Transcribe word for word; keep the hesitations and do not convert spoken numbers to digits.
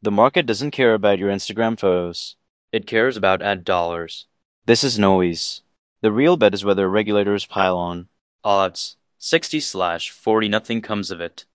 The market doesn't care about your Instagram photos. It cares about ad dollars. This is noise. The real bet is whether regulators pile on. Odds. sixty slash forty nothing comes of it.